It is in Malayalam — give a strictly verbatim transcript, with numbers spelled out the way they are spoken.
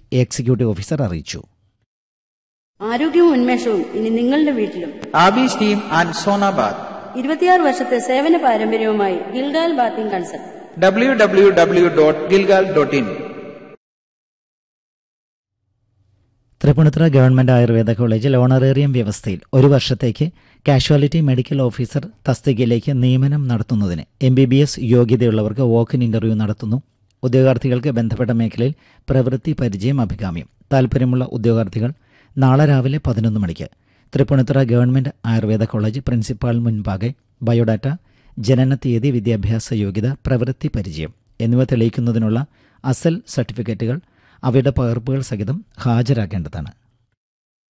എക്സിക്യൂട്ടീവ് ഓഫീസർ അറിയിച്ചു. ആരോഗ്യവും ഉന്മേഷവും ഇനി നിങ്ങളുടെ വീട്ടിലും. ആബീസ് ടീം ആൻഡ് സോനാബാദ് ഇരുപത്തിയാറ് വർഷത്തെ സേവന പാരമ്പര്യവുമായി Gilgal bathing consult. W W W dot Gilgal dot in. Tripunithura government Ayurveda കോളേജിൽ ഓണറേറിയം വ്യവസ്ഥയിൽ ഒരു വർഷത്തേക്ക് കാഷ്വാലിറ്റി മെഡിക്കൽ ഓഫീസർ തസ്തികയിലേക്ക് നിയമനം നടത്തുന്നതിന് M B B S യോഗ്യതയുള്ളവർക്ക് walk in interview നടത്തുന്നു. ഉദ്യോഗാർത്ഥികൾക്ക് ബന്ധപ്പെട്ട മേഖലയിൽ പ്രവൃത്തി പരിചയം അഭികാമ്യം. താൽപ്പര്യമുള്ള ഉദ്യോഗാർത്ഥികൾ നാളെ രാവിലെ പതിനൊന്ന് മണിക്ക് Tripunithura government Ayurveda college principal മുൻപാകെ ബയോഡാറ്റ, ജനന തീയതി, വിദ്യാഭ്യാസ യോഗ്യത, പ്രവൃത്തി പരിചയം എന്നിവ തെളിയിക്കുന്നതിനുള്ള അസൽ സർട്ടിഫിക്കറ്റുകൾ അവയുടെ പകർപ്പുകൾ സഹിതം ഹാജരാക്കേണ്ടതാണ്.